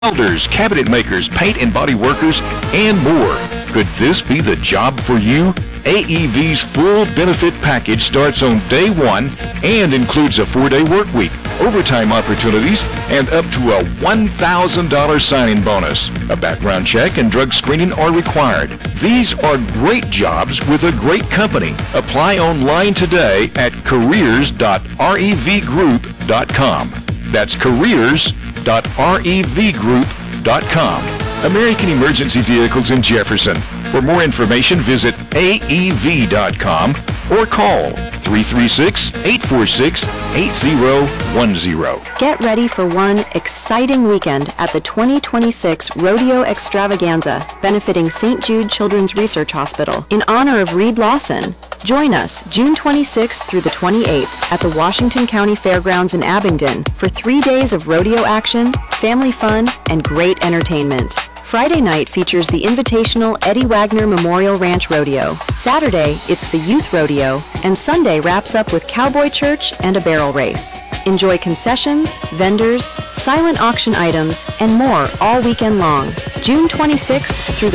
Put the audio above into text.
welders, cabinet makers, paint and body workers, and more. Could this be the job for you? AEV's full benefit package starts on day one and includes a 4-day work week, overtime opportunities, and up to a $1,000 sign-in bonus. A background check and drug screening are required. These are great jobs with a great company. Apply online today at careers.revgroup.com. That's careers.revgroup.com. American Emergency Vehicles in Jefferson. For more information, visit aev.com or call 336-846-8010. Get ready for one exciting weekend at the 2026 Rodeo Extravaganza, benefiting St. Jude Children's Research Hospital in honor of Reed Lawson. Join us June 26th through the 28th at the Washington County Fairgrounds in Abingdon for 3 days of rodeo action, family fun, and great entertainment. Friday night features the invitational Eddie Wagner Memorial Ranch Rodeo. Saturday, it's the Youth Rodeo, and Sunday wraps up with Cowboy Church and a barrel race. Enjoy concessions, vendors, silent auction items, and more all weekend long. June 26th through the